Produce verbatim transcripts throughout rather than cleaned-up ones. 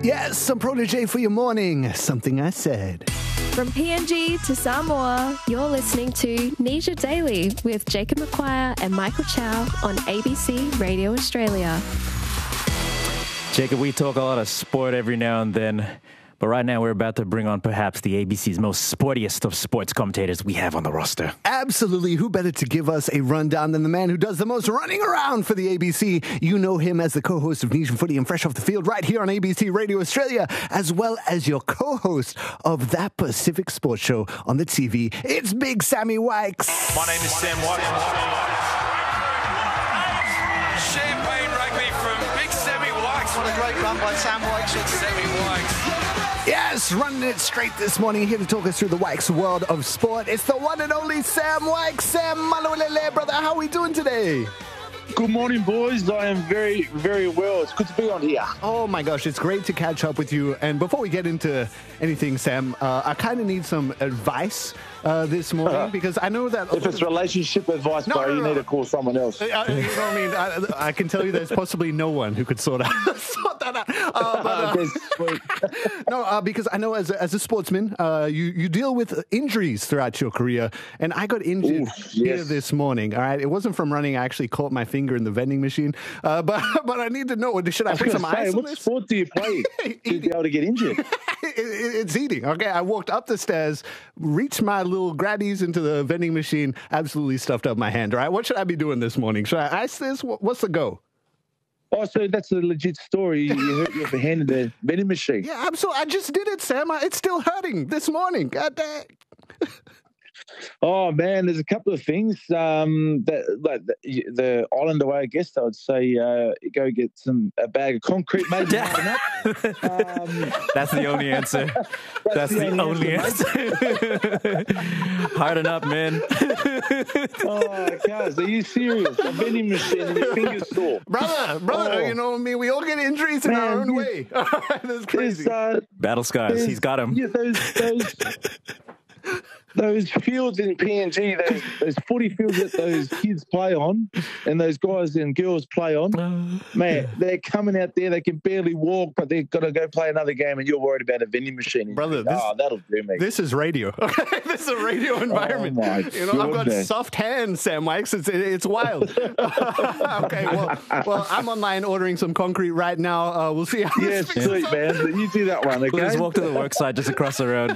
Yes, some protege for your morning. Something I said. From P N G to Samoa, you're listening to Nisha Daily with Jacob McQuire and Michael Chow on A B C Radio Australia. Jacob, we talk a lot of sport every now and then, but right now we're about to bring on perhaps the A B C's most sportiest of sports commentators we have on the roster. Absolutely. Who better to give us a rundown than the man who does the most running around for the A B C? You know him as the co-host of Nation Footy and Fresh Off the Field right here on A B C Radio Australia, as well as your co-host of that Pacific Sports Show on the T V. It's Big Sammy Wykes. My name is Sam Wykes. Champagne rugby from Big Sammy Wykes. What a great run by Sam Wykes. Sammy Wykes. Yes, running it straight this morning, here to talk us through the Wykes world of sport. It's the one and only Sam Wykes. Sam Malolele, brother, how are we doing today? Good morning, boys. I am very, very well. It's good to be on here. Oh, my gosh. It's great to catch up with you. And before we get into anything, Sam, uh, I kind of need some advice uh, this morning uh, because I know that... If it's relationship advice, no, bro, no, no, you need to call someone else. I, you know what I mean? I, I can tell you there's possibly no one who could sort, out, sort that out. Uh, but, uh, no, uh, because I know as a, as a sportsman, uh, you, you deal with injuries throughout your career. And I got injured Ooh, yes. here this morning. All right. It wasn't from running. I actually caught my finger in the vending machine. Uh, but but I need to know, should I, I put some say, ice on What this? Sport do you play to be able to get injured? it, it, it's eating. Okay. I walked up the stairs, reached my little graddies into the vending machine, absolutely stuffed up my hand. All right. What should I be doing this morning? Should I ice this? What's the go? Oh, so that's a legit story. You hurt your hand in the vending machine. Yeah, absolutely. I just did it, Sam. It's still hurting this morning. God dang. Oh man, there's a couple of things. Um, that like the, the Islander way, I guess I would say, uh, go get some a bag of concrete, maybe. um, that's the only answer. That's, that's the, the only, only answer. answer. Harden up, man. Oh, guys, are you serious? A vending machine and your fingers sore, brother, brother. Oh. You know what I mean? We all get injuries in man, our own way. That's crazy. Uh, Battle scars. He's got them. Yeah, those. those Those fields in P N G, those, those footy fields that those kids play on and those guys and girls play on, man, they're coming out there, they can barely walk, but they've got to go play another game and you're worried about a vending machine. Brother, this, oh, that'll do me. This is radio. This is a radio environment. Oh, my you know, I've got soft hands, Sam Wykes. It's, it's wild. Okay, well, well, I'm online ordering some concrete right now. Uh, we'll see how yes, this sweet, man. You do that one, okay? Please walk to the work site just across the road.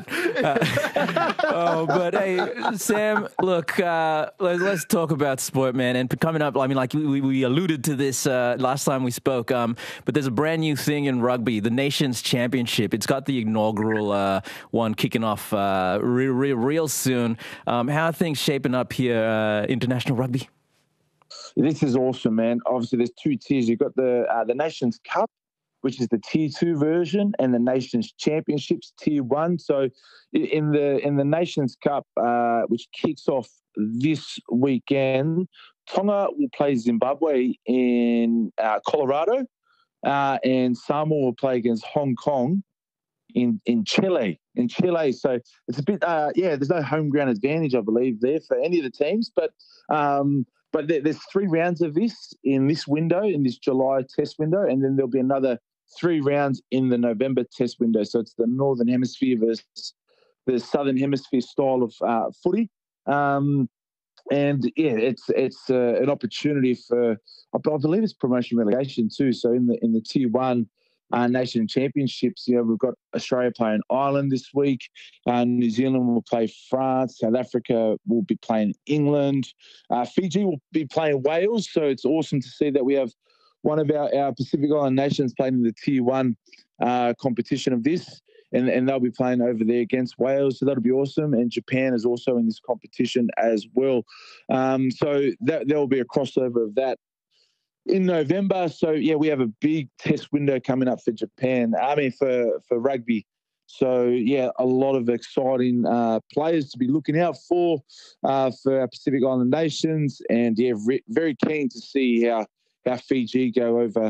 Uh, oh, but hey, Sam, look, uh, let's, let's talk about sport, man. And coming up, I mean, like we, we alluded to this uh, last time we spoke, um, but there's a brand new thing in rugby, the Nations Championship. It's got the inaugural uh, one kicking off uh, real, real, real soon. Um, how are things shaping up here, uh, international rugby? This is awesome, man. Obviously, there's two tiers. You've got the uh, the Nations Cup, which is the tier two version, and the Nations Championships tier one. So in the in the Nations Cup, uh, which kicks off this weekend, Tonga will play Zimbabwe in uh, Colorado, uh, and Samoa will play against Hong Kong in, in Chile. In Chile, so it's a bit, uh, yeah, there's no home ground advantage, I believe, there for any of the teams, but um, but there, there's three rounds of this in this window, in this July test window, and then there'll be another three rounds in the November test window. So it's the Northern Hemisphere versus the Southern Hemisphere style of uh, footy. Um, and, yeah, it's it's uh, an opportunity for, I believe it's promotion relegation too. So in the in the Tier one uh, Nation Championships, you know, we've got Australia playing Ireland this week. Uh, New Zealand will play France. South Africa will be playing England. Uh, Fiji will be playing Wales. So it's awesome to see that we have one of our, our Pacific Island nations playing in the Tier one uh, competition of this, and, and they'll be playing over there against Wales, so that'll be awesome. And Japan is also in this competition as well. Um, so that, there will be a crossover of that in November. So, yeah, we have a big test window coming up for Japan, I mean, for, for rugby. So, yeah, a lot of exciting uh, players to be looking out for uh, for our Pacific Island nations. And, yeah, re- very keen to see how how Fiji go over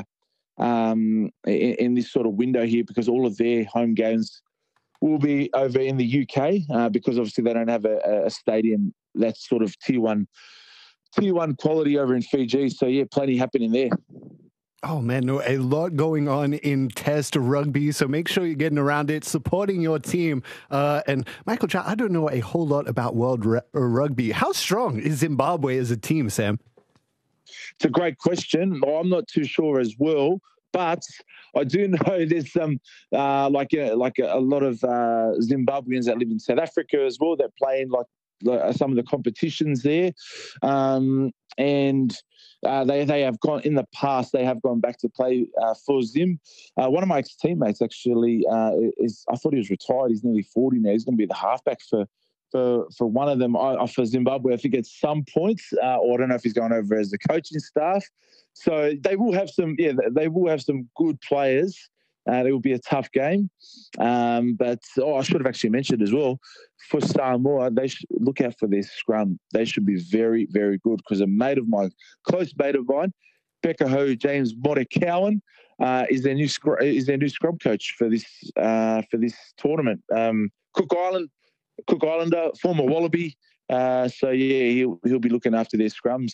um, in, in this sort of window here, because all of their home games will be over in the U K uh, because obviously they don't have a, a stadium that's sort of tier one, tier one quality over in Fiji. So yeah, plenty happening there. Oh, man, no, a lot going on in Test rugby, so make sure you're getting around it, supporting your team. Uh, and Michael Chow, I don't know a whole lot about World r- Rugby. How strong is Zimbabwe as a team, Sam? It's a great question. I'm not too sure as well, but I do know there's some uh, like a, like a, a lot of uh, Zimbabweans that live in South Africa as well that play in like, like some of the competitions there, um, and uh, they they have gone in the past. They have gone back to play uh, for Zim. Uh, one of my ex teammates actually uh, is. I thought he was retired. He's nearly forty now. He's going to be the halfback for. For, for one of them, uh, for Zimbabwe, I think at some points, uh, or I don't know if he's going over as the coaching staff. So they will have some, yeah, they will have some good players. Uh, it will be a tough game. Um, but, oh, I should have actually mentioned as well, for Samoa, they should look out for their scrum. They should be very, very good because a mate of mine, close mate of mine, Becca Ho, James Morikawan, uh, is their new scr- is their new scrum coach for this uh, for this tournament. Um, Cook Island. Cook Islander, former Wallaby. Uh, so, yeah, he'll, he'll be looking after their scrums.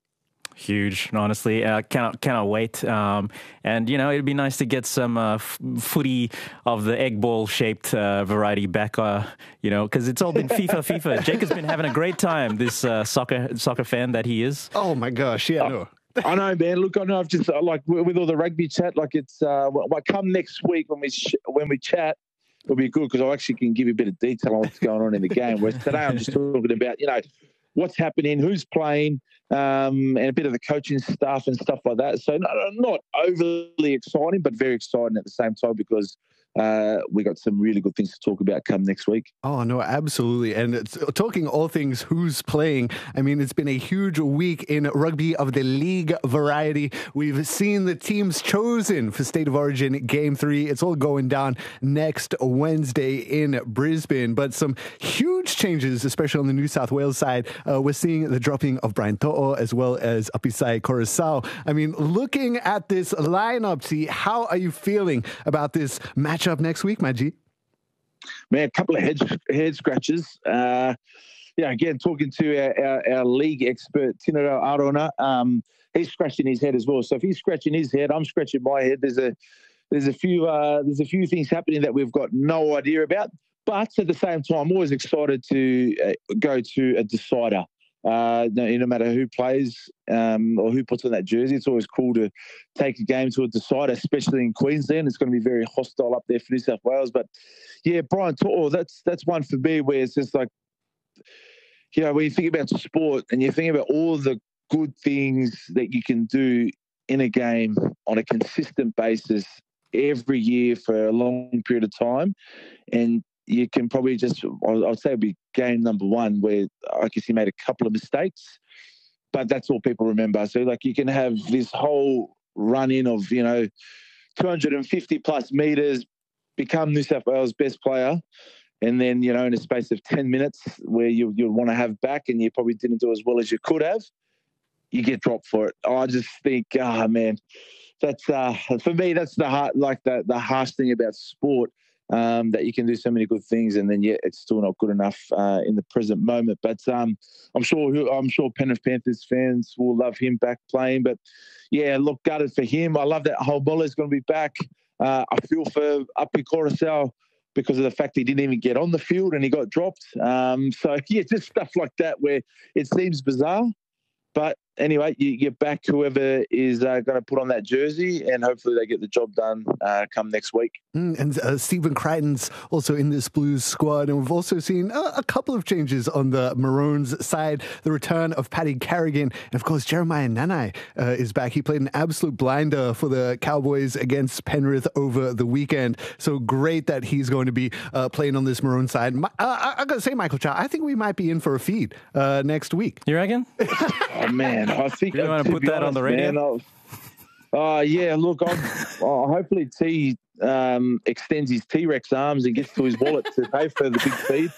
Huge, honestly. Uh, cannot cannot wait. Um, and, you know, it'd be nice to get some uh, f- footy of the egg ball shaped uh, variety back, uh, you know, because it's all been FIFA, FIFA. Jake has been having a great time, this uh, soccer soccer fan that he is. Oh, my gosh. Yeah, no. I know, man. Look, I know I've just, like, with all the rugby chat, like, it's, uh, well, come next week when we sh- when we chat, it'll be good because I actually can give you a bit of detail on what's going on in the game. Whereas today I'm just talking about, you know, what's happening, who's playing, um, and a bit of the coaching stuff and stuff like that. So not, not overly exciting, but very exciting at the same time because uh, we got some really good things to talk about come next week. Oh, no, absolutely. And it's, talking all things who's playing, I mean, it's been a huge week in rugby of the league variety. We've seen the teams chosen for State of Origin Game three. It's all going down next Wednesday in Brisbane. But some huge changes, especially on the New South Wales side. Uh, we're seeing the dropping of Brian To'o as well as Apisai Coruscant. I mean, looking at this lineup, see, how are you feeling about this matchup next week, my G? Man, a couple of head, head scratches. Uh, yeah, again, talking to our, our, our league expert, Tinaro Arona, um, he's scratching his head as well. So if he's scratching his head, I'm scratching my head. There's a there's a few uh, there's a few things happening that we've got no idea about. But at the same time, I'm always excited to uh, go to a decider. Uh, no, no matter who plays um, or who puts on that jersey, it's always cool to take a game to a decider, especially in Queensland. It's going to be very hostile up there for New South Wales. But, yeah, Brian To'o, that's, that's one for me where it's just like, you know, when you think about sport and you think about all the good things that you can do in a game on a consistent basis every year for a long period of time, and you can probably just, I'd say it'd be game number one where I guess he made a couple of mistakes, but that's all people remember. So, like, you can have this whole run-in of, you know, two hundred fifty plus metres, become New South Wales' best player, and then, you know, in a space of ten minutes where you, you'll want to have back and you probably didn't do as well as you could have, you get dropped for it. I just think, ah, oh, man, that's, uh, for me, that's the hard, like the, the harsh thing about sport. Um, that you can do so many good things, and then yet it's still not good enough uh, in the present moment. But um, I'm sure I'm sure Penrith Panthers fans will love him back playing. But yeah, look, gutted for him. I love that Holbola is going to be back. Uh, I feel for Api Coruscant because of the fact he didn't even get on the field and he got dropped. Um, so yeah, just stuff like that where it seems bizarre. But anyway, you get back whoever is uh, going to put on that jersey, and hopefully they get the job done uh, come next week. Mm, and uh, Stephen Crichton's also in this Blues squad. And we've also seen uh, a couple of changes on the Maroons side. The return of Paddy Carrigan. And, of course, Jeremiah Nanai uh, is back. He played an absolute blinder for the Cowboys against Penrith over the weekend. So great that he's going to be uh, playing on this Maroon side. My, uh, I, I got to say, Michael Chow, I think we might be in for a feed uh, next week. You reckon? Oh, man, I think you want to put that honest, on the radio? Oh, uh, yeah, look, I'm, uh, hopefully T um, extends his T-Rex arms and gets to his wallet to pay for the big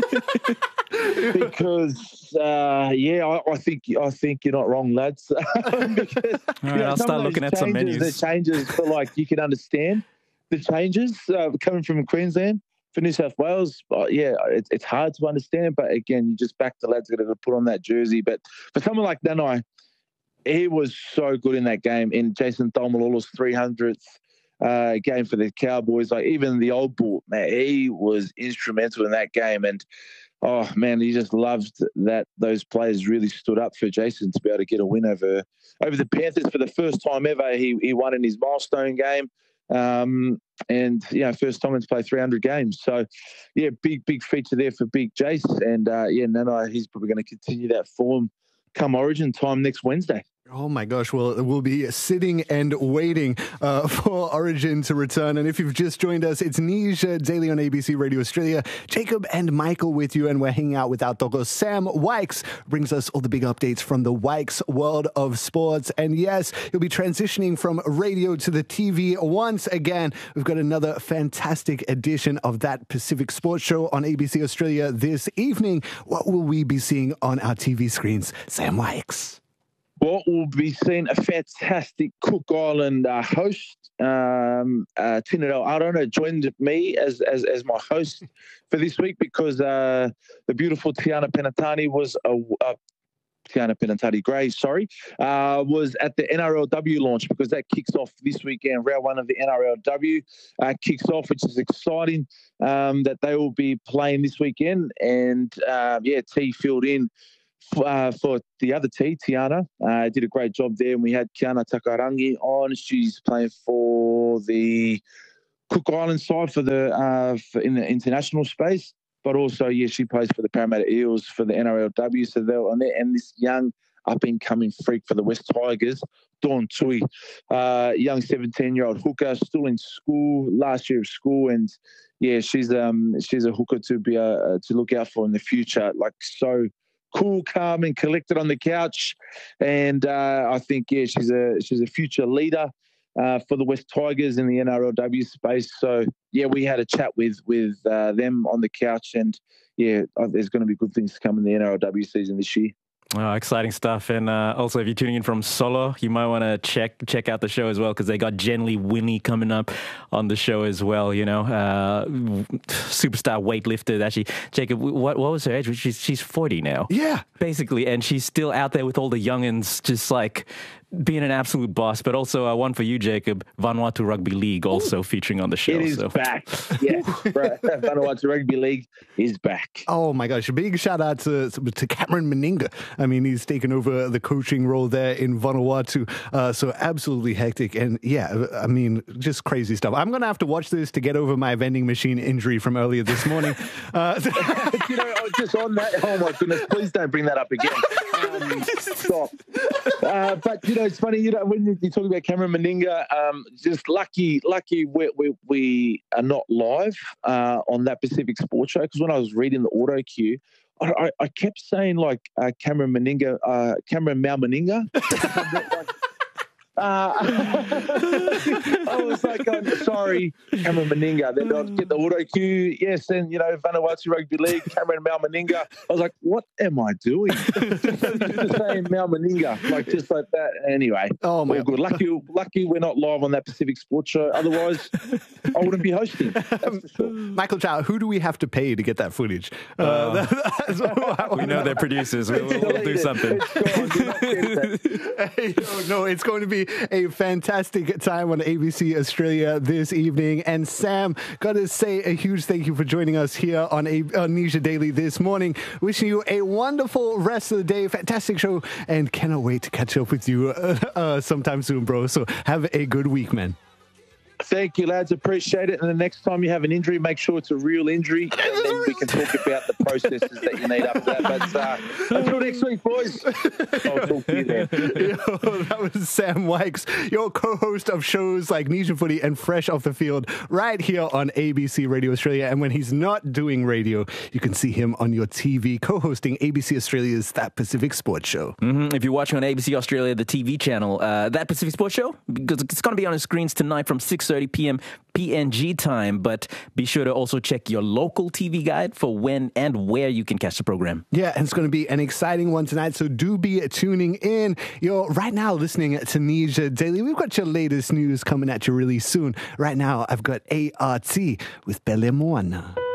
feed. Because, uh, yeah, I, I think I think you're not wrong, lads. because, All right, know, I'll start looking at some menus. The changes, for, like, you can understand the changes uh, coming from Queensland. For New South Wales, uh, yeah, it, it's hard to understand. But again, you just back the lads that are going to put on that jersey. But for someone like Nanai, he was so good in that game. In Jason Taumalolo's three hundredth uh, game for the Cowboys, like even the old bull, man, he was instrumental in that game. And oh man, he just loved that those players really stood up for Jason to be able to get a win over over the Panthers for the first time ever. He he won in his milestone game. Um, and, you know, first time to play three hundred games. So, yeah, big, big feature there for Big Jace. And, uh, yeah, Nana, he's probably going to continue that form come Origin time next Wednesday. Oh, my gosh. Well, we'll be sitting and waiting uh, for Origin to return. And if you've just joined us, it's Nisha Daily on A B C Radio Australia. Jacob and Michael with you, and we're hanging out with our doggo Sam Wykes, brings us all the big updates from the Wykes world of sports. And yes, he'll be transitioning from radio to the T V once again. We've got another fantastic edition of That Pacific Sports Show on A B C Australia this evening. What will we be seeing on our T V screens? Sam Wykes. Well, we'll be seeing a fantastic Cook Island uh, host, um, uh, Tinadel Arona, joined me as, as as my host for this week because uh, the beautiful Tiana Penatani was a uh, Tiana Penatani Gray, sorry, uh, was at the N R L W launch because that kicks off this weekend. Round one of the N R L W uh, kicks off, which is exciting um, that they will be playing this weekend. And uh, yeah, T filled in. Uh, for the other T, Tiana, uh, did a great job there. And we had Kiana Takarangi on. She's playing for the Cook Island side for the uh, for in the international space, but also yeah, she plays for the Parramatta Eels for the N R L W. So they're on there. And this young up and coming freak for the West Tigers, Dawn Tui, uh, young seventeen-year-old hooker, still in school, last year of school, and yeah, she's um she's a hooker to be uh, to look out for in the future. Like so. Cool, calm, and collected on the couch, and uh, I think yeah, she's a she's a future leader uh, for the West Tigers in the N R L W space. So yeah, we had a chat with with uh, them on the couch, and yeah, there's going to be good things to come in the N R L W season this year. Oh, exciting stuff. And uh, also, if you're tuning in from Solo, you might want to check check out the show as well because they got Jen Lee Winnie coming up on the show as well, you know. Uh, superstar weightlifter. Actually, Jacob, what what was her age? She's, she's forty now. Yeah. Basically, and she's still out there with all the youngins just like being an absolute boss. But also, uh, one for you, Jacob, Vanuatu Rugby League also Ooh. featuring on the show. It is so. back. Yes, Vanuatu Rugby League is back. Oh, my gosh. A big shout out to, to Cameron Meninga. I mean, he's taken over the coaching role there in Vanuatu. Uh, so absolutely hectic. And yeah, I mean, just crazy stuff. I'm going to have to watch this to get over my vending machine injury from earlier this morning. Uh, you know, just on that, oh my goodness, please don't bring that up again. Um, stop. Uh, but, you know, it's funny, you know, when you talk about Cameron Meninga, um, just lucky, lucky we, we, we are not live uh, on That Pacific Sports Show because when I was reading the auto cue, I, I, I kept saying like uh, Cameron Meninga, uh, Cameron Mal Meninga. Uh, I was like, oh, sorry, Cameron Meninga. Then I'd get the auto cue. Yes, and, you know, Vanuatu Rugby League, Cameron Mal Meninga. I was like, what am I doing? Just saying Mal Meninga, like just like that. Anyway, oh my good. Lucky, lucky we're not live on That Pacific Sports Show. Otherwise, I wouldn't be hosting. That's for sure. Michael Chow, who do we have to pay to get that footage? Uh, uh, that's we know they're producers. We'll, we'll, we'll do something. Hey, no, no, it's going to be a fantastic time on A B C Australia this evening. And Sam, got to say a huge thank you for joining us here on, a- on Nisha Daily this morning. Wishing you a wonderful rest of the day. Fantastic show. And cannot wait to catch up with you uh, uh, sometime soon, bro. So have a good week, man. Thank you, lads. Appreciate it. And the next time you have an injury, make sure it's a real injury. And then we can talk about the processes that you need after that. But uh, until next week, boys. I'll talk to you then. Yo, that was Sam Wykes, your co-host of shows like Nisha Footy and Fresh Off the Field right here on A B C Radio Australia. And when he's not doing radio, you can see him on your T V co-hosting A B C Australia's That Pacific Sports Show. Mm-hmm. If you're watching on A B C Australia, the T V channel, uh, That Pacific Sports Show, because it's going to be on the screens tonight from six thirty p.m. P N G time, but be sure to also check your local T V guide for when and where you can catch the program. Yeah, and it's going to be an exciting one tonight, so do be tuning in. You're right now listening to Nisha Daily. We've got your latest news coming at you really soon. Right now, I've got A R T with Belle Moana.